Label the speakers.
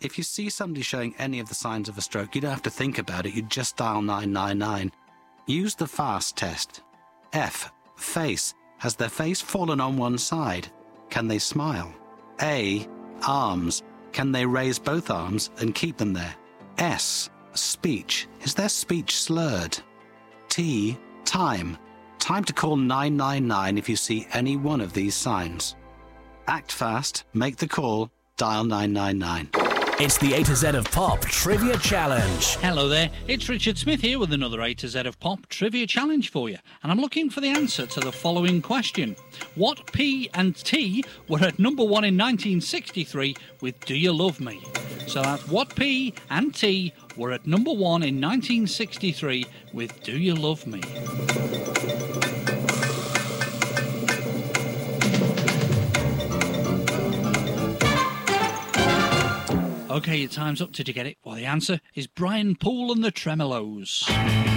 Speaker 1: If you see somebody showing any of the signs of a stroke, you don't have to think about it. You just dial 999. Use the FAST test. F. Face. Has their face fallen on one side? Can they smile? A. Arms. Can they raise both arms and keep them there? S. Speech. Is their speech slurred? T. Time. Time to call 999 if you see any one of these signs. Act fast, make the call, dial 999.
Speaker 2: It's the A to Z of Pop Trivia Challenge.
Speaker 3: Hello there, it's Richard Smith here with another A to Z of Pop Trivia Challenge for you. And I'm looking for the answer to the following question. What P and T were at number 1 in 1963 with Do You Love Me? So that's what P and T were at number 1 in 1963 with Do You Love Me? OK, your time's up. Did you get it? Well, the answer is Brian Poole and the Tremolos.